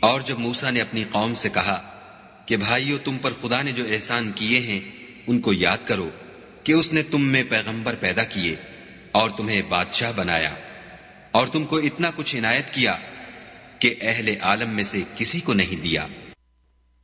और जब मूसा ने अपनी कौम से कहा कि भाइयों, तुम पर खुदा ने जो एहसान किए हैं उनको याद करो कि उसने तुम में पैगंबर पैदा किए और तुम्हें बादशाह बनाया और तुमको इतना कुछ इनायत किया कि अहले आलम में से किसी को नहीं दिया।